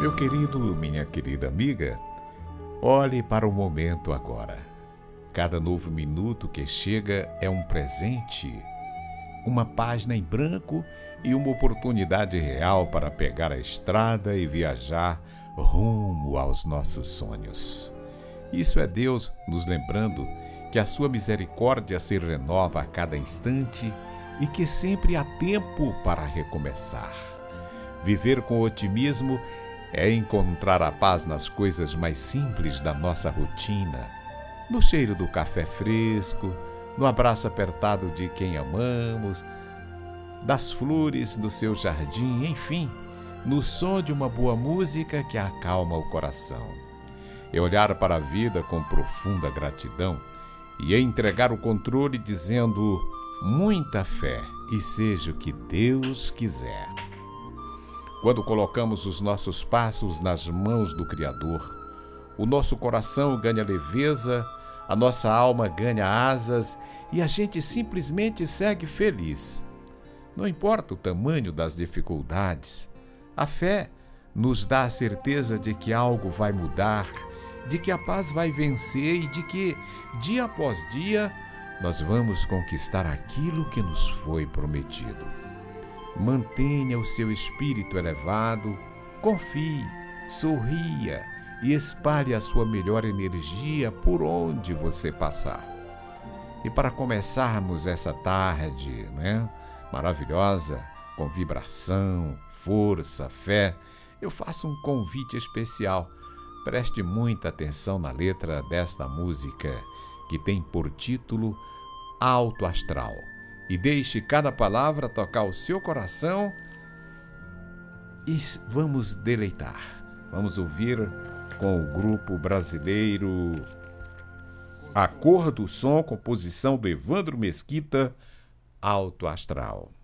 Meu querido, minha querida amiga, olhe para o momento agora. Cada novo minuto que chega é um presente, uma página em branco e uma oportunidade real para pegar a estrada e viajar rumo aos nossos sonhos. Isso é Deus nos lembrando que a sua misericórdia se renova a cada instante e que sempre há tempo para recomeçar. Viver com otimismo é encontrar a paz nas coisas mais simples da nossa rotina, no cheiro do café fresco, no abraço apertado de quem amamos, das flores do seu jardim, enfim, no som de uma boa música que acalma o coração. É olhar para a vida com profunda gratidão e entregar o controle dizendo muita fé e seja o que Deus quiser. Quando colocamos os nossos passos nas mãos do Criador, o nosso coração ganha leveza, a nossa alma ganha asas e a gente simplesmente segue feliz. Não importa o tamanho das dificuldades, a fé nos dá a certeza de que algo vai mudar, de que a paz vai vencer e de que, dia após dia, nós vamos conquistar aquilo que nos foi prometido. Mantenha o seu espírito elevado, confie, sorria e espalhe a sua melhor energia por onde você passar. E para começarmos essa tarde, maravilhosa, com vibração, força, fé, eu faço um convite especial. Preste muita atenção na letra desta música, que tem por título Alto Astral. E deixe cada palavra tocar o seu coração e vamos deleitar. Vamos ouvir com o grupo brasileiro A Cor do Som, composição do Evandro Mesquita, Alto Astral.